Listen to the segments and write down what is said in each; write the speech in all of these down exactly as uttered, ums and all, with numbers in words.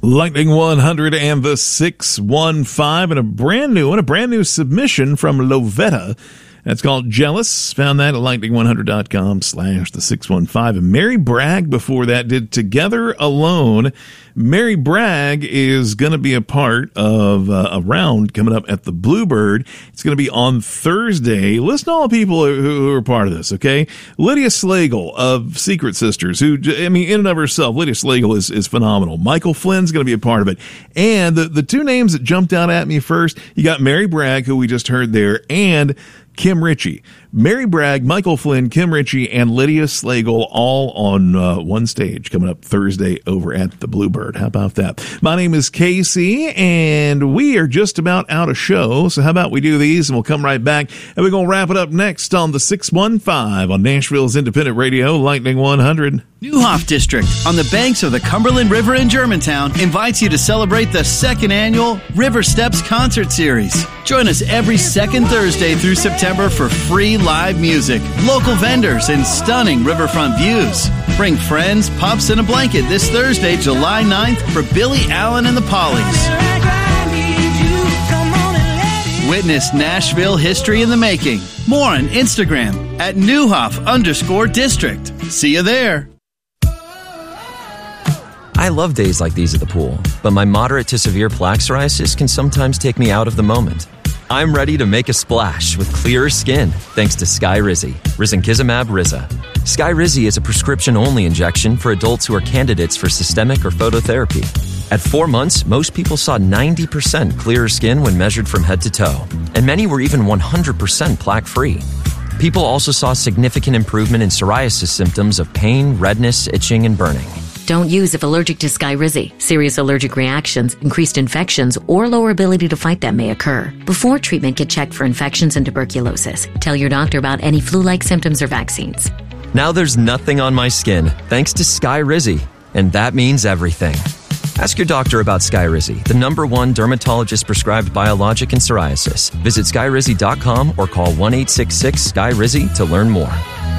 Lightning one hundred and the six one five, and a brand new one, a brand new submission from Lovetta. That's called Jealous. Found that at lightning one hundred dot com slash the six one five. And Mary Bragg before that did Together Alone. Mary Bragg is going to be a part of uh, a round coming up at the Bluebird. It's going to be on Thursday. Listen to all the people who, who are part of this, okay? Lydia Slagle of Secret Sisters, who, I mean, in and of herself, Lydia Slagle is, is phenomenal. Michael Flynn's going to be a part of it. And the, the two names that jumped out at me first, you got Mary Bragg, who we just heard there, and Kim Ritchie. Mary Bragg, Michael Flynn, Kim Ritchie, and Lydia Slagle all on uh, one stage coming up Thursday over at the Bluebird. How about that? My name is Casey, and we are just about out of show, so how about we do these, and we'll come right back, and we're going to wrap it up next on the six one five on Nashville's Independent Radio, Lightning one hundred. Neuhoff District, on the banks of the Cumberland River in Germantown, invites you to celebrate the second annual River Steps Concert Series. Join us every second Thursday through September for free live music, local vendors, and stunning riverfront views. Bring friends, pups, and a blanket this Thursday, July ninth, for Billy Allen and the Pollies. Witness Nashville history in the making. More on Instagram at Neuhoff underscore district. See you there. I love days like these at the pool, but my moderate to severe plaque psoriasis can sometimes take me out of the moment. I'm ready to make a splash with clearer skin thanks to Skyrizi, risankizumab Riza. Skyrizi is a prescription-only injection for adults who are candidates for systemic or phototherapy. At four months, most people saw ninety percent clearer skin when measured from head to toe, and many were even one hundred percent plaque-free. People also saw significant improvement in psoriasis symptoms of pain, redness, itching, and burning. Don't use if allergic to Skyrizi. Serious allergic reactions, increased infections, or lower ability to fight them may occur. Before treatment, get checked for infections and tuberculosis. Tell your doctor about any flu-like symptoms or vaccines. Now there's nothing on my skin thanks to Skyrizi, and that means everything. Ask your doctor about Skyrizi, the number one dermatologist-prescribed biologic in psoriasis. Visit skyrizi dot com or call one eight six six Sky Rizi to learn more.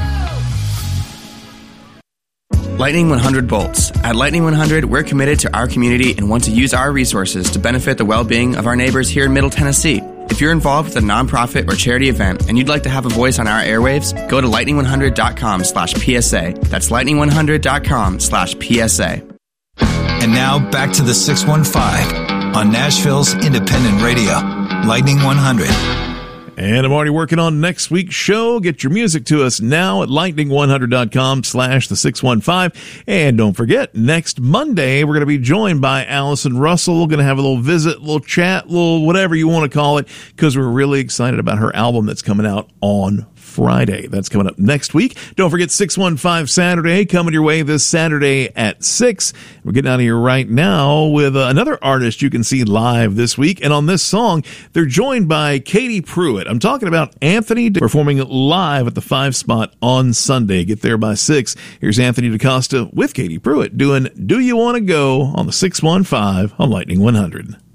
Lightning one hundred Bolts. At Lightning one hundred, we're committed to our community and want to use our resources to benefit the well-being of our neighbors here in Middle Tennessee. If you're involved with a nonprofit or charity event and you'd like to have a voice on our airwaves, go to lightning one hundred dot com slash P S A. That's lightning one hundred dot com slash P S A. And now back to the six one five on Nashville's Independent Radio, Lightning one hundred. And I'm already working on next week's show. Get your music to us now at lightning one hundred dot com slash the six one five. And don't forget, next Monday, we're going to be joined by Allison Russell. We're going to have a little visit, a little chat, little whatever you want to call it, because we're really excited about her album that's coming out on Friday. That's coming up next week. Don't forget six one five Saturday coming your way this Saturday at six. We're getting out of here right now with uh, another artist you can see live this week. And on this song, they're joined by Katie Pruitt. I'm talking about Anthony performing live at the Five Spot on Sunday. Get there by six. Here's Anthony DaCosta with Katie Pruitt doing Do You Want to Go on the six one five on Lightning one hundred.